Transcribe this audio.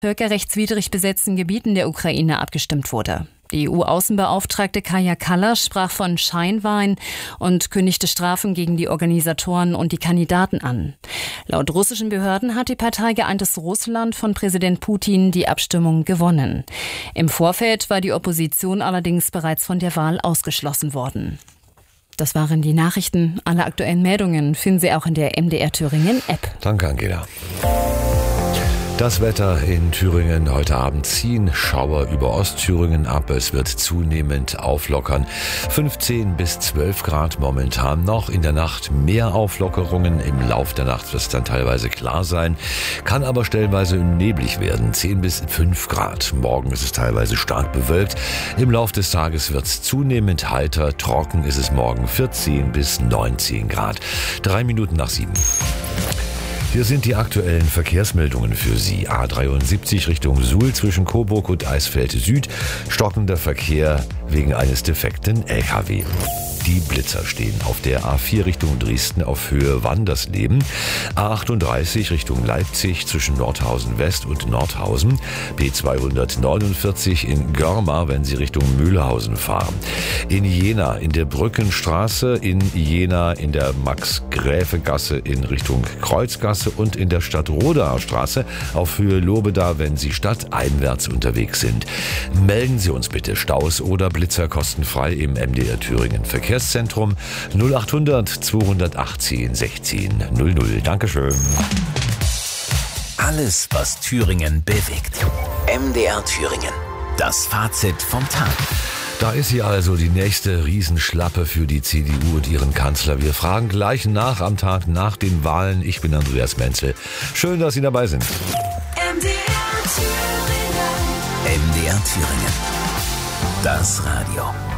völkerrechtswidrig besetzten Gebieten der Ukraine abgestimmt wurde. Die EU-Außenbeauftragte Kaja Kallas sprach von Scheinwein und kündigte Strafen gegen die Organisatoren und die Kandidaten an. Laut russischen Behörden hat die Partei Geeintes Russland von Präsident Putin die Abstimmung gewonnen. Im Vorfeld war die Opposition allerdings bereits von der Wahl ausgeschlossen worden. Das waren die Nachrichten. Alle aktuellen Meldungen finden Sie auch in der MDR Thüringen App. Danke, Angela. Das Wetter in Thüringen: heute Abend ziehen Schauer über Ostthüringen ab. Es wird zunehmend auflockern. 15 bis 12 Grad momentan noch. In der Nacht mehr Auflockerungen. Im Lauf der Nacht wird es dann teilweise klar sein. Kann aber stellenweise neblig werden. 10 bis 5 Grad. Morgen ist es teilweise stark bewölkt. Im Lauf des Tages wird es zunehmend heiter. Trocken ist es morgen 14 bis 19 Grad. 3 Minuten nach 7. Hier sind die aktuellen Verkehrsmeldungen für Sie. A73 Richtung Suhl zwischen Coburg und Eisfeld Süd. Stockender Verkehr wegen eines defekten LKW. Die Blitzer stehen auf der A4 Richtung Dresden auf Höhe Wandersleben. A38 Richtung Leipzig zwischen Nordhausen West und Nordhausen. B249 in Görma, wenn Sie Richtung Mühlhausen fahren. In Jena in der Brückenstraße, in Jena in der Max-Gräfe-Gasse in Richtung Kreuzgasse und in der Stadtrodaer Straße auf Höhe Lobeda, wenn Sie stadteinwärts unterwegs sind. Melden Sie uns bitte Staus oder Blitzer kostenfrei im MDR Thüringen Verkehrszentrum 0800 218 16 00. Dankeschön. Alles, was Thüringen bewegt. MDR Thüringen. Das Fazit vom Tag. Da ist sie also, die nächste Riesenschlappe für die CDU und ihren Kanzler. Wir fragen gleich nach am Tag nach den Wahlen. Ich bin Andreas Menzel. Schön, dass Sie dabei sind. MDR Thüringen. MDR Thüringen. Das Radio.